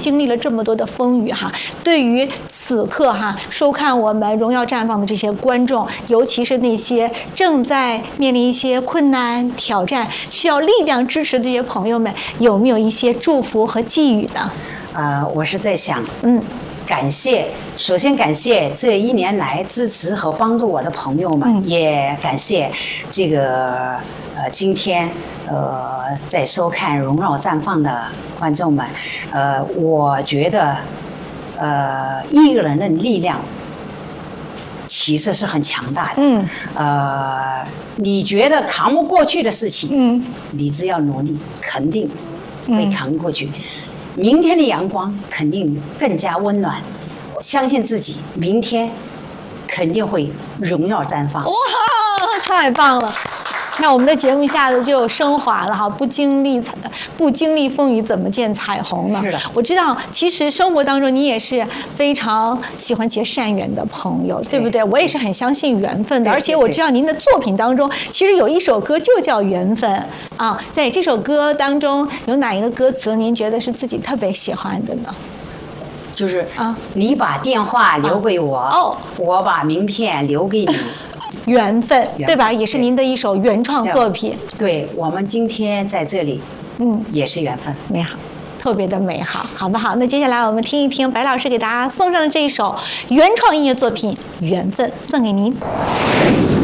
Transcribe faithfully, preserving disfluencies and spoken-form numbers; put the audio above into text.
经历了这么多的风雨哈，对于此刻哈收看我们《荣耀绽放》的这些观众，尤其是那些正在面临一些困难挑战、需要力量支持的这些朋友们，有没有一些祝福和寄语呢？ 呃，我是在想， 嗯。 感谢，首先感谢这一年来支持和帮助我的朋友们，嗯、也感谢这个呃今天呃在收看《荣耀绽放》的观众们。呃，我觉得呃一个人的力量其实是很强大的。嗯。呃，你觉得扛不过去的事情，嗯，你只要努力，肯定会扛过去。嗯，明天的阳光肯定更加温暖，我相信自己，明天肯定会荣耀绽放。 哇，太棒了！那我们的节目一下子就升华了哈，不经历不经历风雨怎么见彩虹呢？ 是的， 我知道，其实生活当中你也是非常喜欢结善缘的朋友， 对, 对不对？我也是很相信缘分的，而且我知道您的作品当中其实有一首歌就叫《缘分》啊。对，这首歌当中有哪一个歌词您觉得是自己特别喜欢的呢？ 就是啊，你把电话留给我，啊、哦，我把名片留给你。 缘分，对吧？也是您的一首原创作品。 对，我们今天在这里，嗯，也是缘分， 美好，特别的美好，好不好？那接下来我们听一听白老师给大家送上的这一首原创音乐作品《缘分》，送给您。